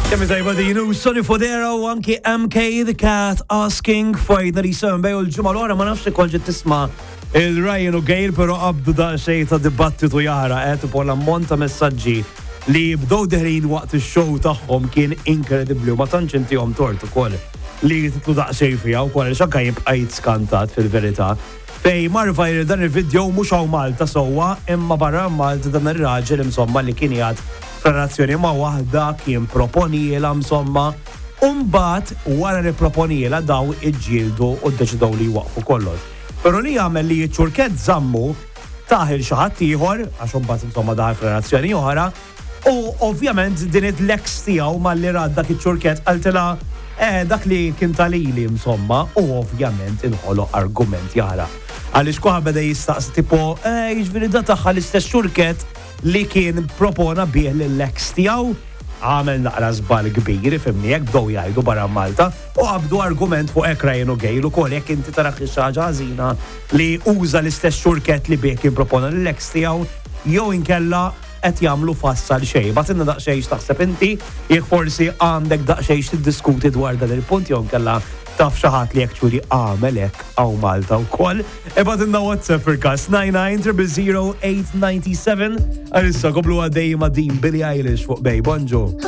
Kemm tajba dinu, Sonny Fodera u anki MK The Cat asking finally sembej u l-ġimgħa l-ora ma nafx ikoll ġiet tisma' il-Ryan O'Gale però qabdu daqsxejn ta' dibattitu jara qed ukoll ammont ta' messaġġi li bdew deħrin waqt ix-show tagħhom kien inkredibbli u ma tantx intihom tort ukoll li titlu daqsxejn fiha wkoll x'anke jibqa' jitskantat fil-verità. Fej marfa dan il-video mhux hawn Malta sewwa imma barra Malta dan ir-raġel insomma li kien jgħid relazzjoni ma' waħda kien proponiela insomma u mbagħad wara li proponiela daw iġġieldu u ddeċidew li jwaqfu kollox. Però li jagħmel li ċ-ċurkett żammu taħil xi ħadd ieħor għax imbagħad insomma daħal f'relazzjoni oħra u ovvjament din l-ex tiegħu malli rad dak iċ-ċurkett qaltilha dak li kien talili insomma u ovvjament inħoloq argument jara. Għaliex kuħa beda jistaqsi tipo jiġifieri da tagħha l-istess ċurkett li kien propona bih l-ex tiegħu għamel naqra żball kbir ifhimni hekk bdew jgħidu barra Malta u qabdu argument fuq hekk Ryan O'Gale ukoll jekk inti tara xi ħaġa ħażina li uża l-istess xurkett li bih kien propona l-ex tiegħu jew inkella qed jagħmlu fassal xejn. Batilna daqsxejn x'taħseb inti jekk forsi għandek daqsxejn tiddiskuti dwar dan il-punt jew inkella taf xi ħadd li actually għamel hekk hawn Malta wkoll. Ibatilna WhatsApp fil-każ 99 00897 għalissa koplu għaddej ma' din Billie Eilish fuq Bej Bonġu.